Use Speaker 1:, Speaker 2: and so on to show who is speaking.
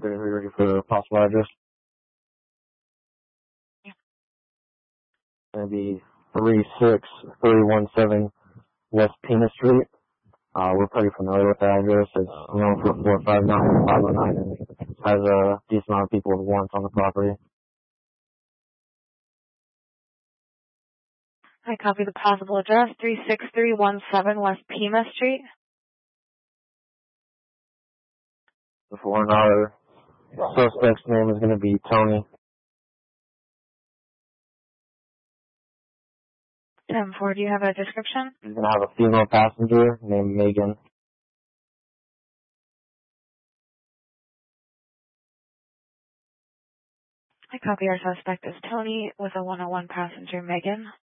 Speaker 1: Are you ready for the possible address?
Speaker 2: Yeah.
Speaker 1: It's going to be 36317 West Pima Street. We're pretty familiar with the address. It's known for 459-509 and has a decent amount of people with warrants on the property.
Speaker 2: I copy the possible address, 36317 West Pima Street.
Speaker 1: Before our suspect's name is going to be Tony.
Speaker 2: 10-4, do you have a description?
Speaker 1: He's going to have a female passenger named Megan.
Speaker 2: I copy our suspect as Tony with a 101 passenger, Megan.